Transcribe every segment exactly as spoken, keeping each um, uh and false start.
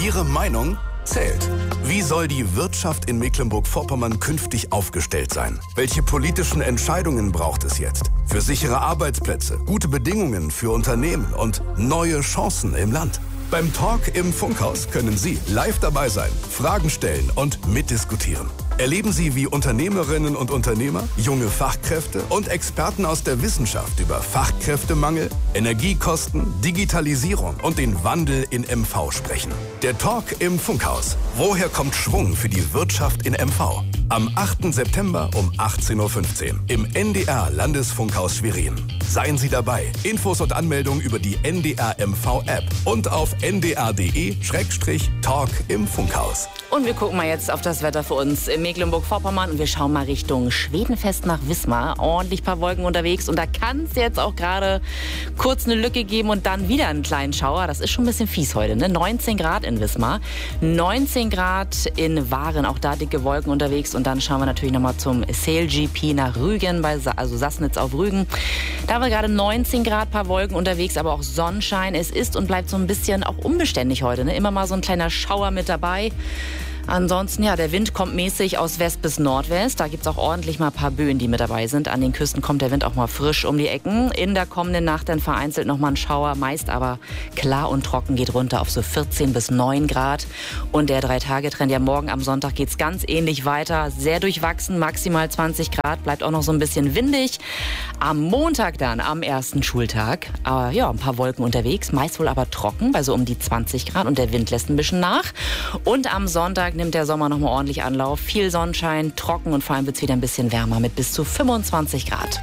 Ihre Meinung zählt. Wie soll die Wirtschaft in Mecklenburg-Vorpommern künftig aufgestellt sein? Welche politischen Entscheidungen braucht es jetzt? Für sichere Arbeitsplätze, gute Bedingungen für Unternehmen und neue Chancen im Land. Beim Talk im Funkhaus können Sie live dabei sein, Fragen stellen und mitdiskutieren. Erleben Sie, wie Unternehmerinnen und Unternehmer, junge Fachkräfte und Experten aus der Wissenschaft über Fachkräftemangel, Energiekosten, Digitalisierung und den Wandel in M V sprechen. Der Talk im Funkhaus. Woher kommt Schwung für die Wirtschaft in M V? Am achten September um achtzehn Uhr fünfzehn im N D R Landesfunkhaus Schwerin. Seien Sie dabei. Infos und Anmeldungen über die N D R M V App und auf n d r punkt d e Schrägstrich Talk im Funkhaus. Und wir gucken mal jetzt auf das Wetter für uns in Mecklenburg-Vorpommern und wir schauen mal Richtung Schwedenfest nach Wismar. Ordentlich paar Wolken unterwegs und da kann es jetzt auch gerade kurz eine Lücke geben und dann wieder einen kleinen Schauer. Das ist schon ein bisschen fies heute, ne? neunzehn Grad in Wismar, neunzehn Grad in Waren, auch da dicke Wolken unterwegs. Und dann schauen wir natürlich nochmal zum Sail G P nach Rügen, bei Sa- also Sassnitz auf Rügen. Da haben wir gerade neunzehn Grad, paar Wolken unterwegs, aber auch Sonnenschein. Es ist und bleibt so ein bisschen auch unbeständig heute, ne? Immer mal so ein kleiner Schauer mit dabei. Ansonsten, ja, der Wind kommt mäßig aus West bis Nordwest. Da gibt's auch ordentlich mal ein paar Böen, die mit dabei sind. An den Küsten kommt der Wind auch mal frisch um die Ecken. In der kommenden Nacht dann vereinzelt noch mal ein Schauer. Meist aber klar und trocken, geht runter auf so vierzehn bis neun Grad. Und der Drei-Tage-Trend, ja, morgen am Sonntag geht's ganz ähnlich weiter. Sehr durchwachsen, maximal zwanzig Grad. Bleibt auch noch so ein bisschen windig. Am Montag dann, am ersten Schultag, äh, ja, ein paar Wolken unterwegs. Meist wohl aber trocken, bei so um die zwanzig Grad. Und der Wind lässt ein bisschen nach. Und am Sonntag nimmt der Sommer nochmal ordentlich Anlauf. Viel Sonnenschein, trocken und vor allem wird es wieder ein bisschen wärmer mit bis zu fünfundzwanzig Grad.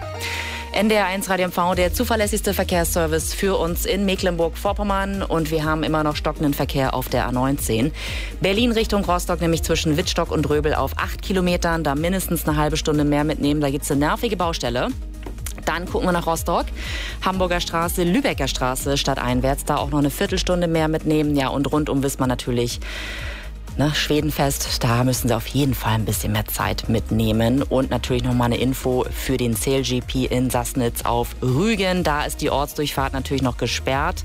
N D R eins Radio M V, der zuverlässigste Verkehrsservice für uns in Mecklenburg-Vorpommern. Und wir haben immer noch stockenden Verkehr auf der A neunzehn. Berlin Richtung Rostock, nämlich zwischen Wittstock und Röbel auf acht Kilometern. Da mindestens eine halbe Stunde mehr mitnehmen. Da gibt es eine nervige Baustelle. Dann gucken wir nach Rostock. Hamburger Straße, Lübecker Straße stadteinwärts. Da auch noch eine Viertelstunde mehr mitnehmen. Ja, und rund um Wismar natürlich. Ne, Schwedenfest, da müssen Sie auf jeden Fall ein bisschen mehr Zeit mitnehmen. Und natürlich nochmal eine Info für den Sail G P in Sassnitz auf Rügen. Da ist die Ortsdurchfahrt natürlich noch gesperrt.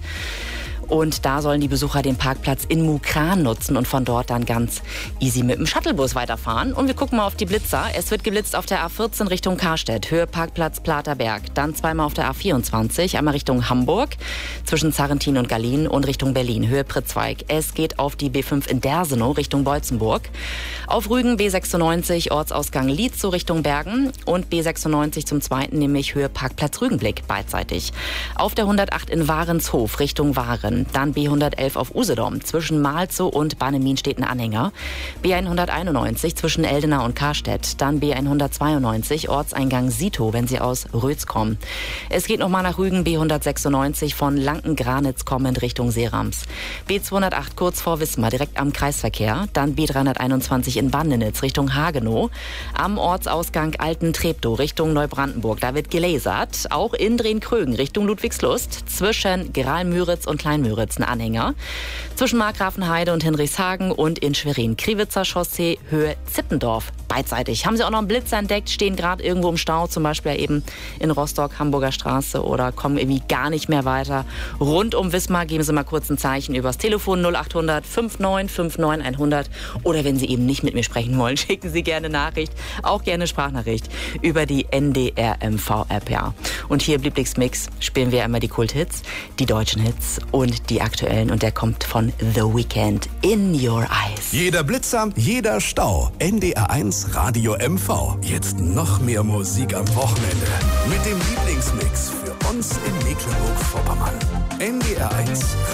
Und da sollen die Besucher den Parkplatz in Mukran nutzen und von dort dann ganz easy mit dem Shuttlebus weiterfahren. Und wir gucken mal auf die Blitzer. Es wird geblitzt auf der A vierzehn Richtung Karstedt, Höhe Parkplatz Platerberg. Dann zweimal auf der A vierundzwanzig, einmal Richtung Hamburg, zwischen Zarrentin und Gallien und Richtung Berlin, Höhe Pritzweig. Es geht auf die B fünf in Dersenow, Richtung Beutzenburg. Auf Rügen B sechsundneunzig, Ortsausgang Lietzow Richtung Bergen und B sechsundneunzig zum zweiten, nämlich Höhe Parkplatz Rügenblick, beidseitig. Auf der hundertacht in Warenshof, Richtung Waren. Dann B hundertelf auf Usedom. Zwischen Malzow und Bannemin steht ein Anhänger. B hunderteinundneunzig zwischen Eldena und Karstedt. Dann B hundertzweiundneunzig, Ortseingang Sito, wenn Sie aus Rötz kommen. Es geht nochmal nach Rügen, B hundertsechsundneunzig von Lanken-Granitz kommend Richtung Seerams. B zweihundertacht kurz vor Wismar, direkt am Kreisverkehr. Dann B dreihunderteinundzwanzig in Bandenitz Richtung Hagenow. Am Ortsausgang Alten-Treptow Richtung Neubrandenburg. Da wird gelasert. Auch in Drehn-Krögen Richtung Ludwigslust. Zwischen Gralmüritz und Kleinmüritz ein Anhänger. Zwischen Markgrafenheide und Hinrichshagen und in Schwerin. Kriwitzer Chaussee, Höhe Zippendorf. Beidseitig. Haben Sie auch noch einen Blitzer entdeckt, stehen gerade irgendwo im Stau, zum Beispiel eben in Rostock, Hamburger Straße oder kommen irgendwie gar nicht mehr weiter. Rund um Wismar geben Sie mal kurz ein Zeichen übers Telefon null acht hundert neunundfünfzig neunundfünfzig hundert oder wenn Sie eben nicht mit mir sprechen wollen, schicken Sie gerne Nachricht, auch gerne Sprachnachricht über die N D R M V App, ja. Und hier im Lieblingsmix spielen wir einmal die Kulthits, die deutschen Hits und die aktuellen und der kommt von The Weeknd, In Your Eyes. Jeder Blitzer, jeder Stau. N D R eins Radio M V. Jetzt noch mehr Musik am Wochenende. Mit dem Lieblingsmix für uns in Mecklenburg-Vorpommern. N D R eins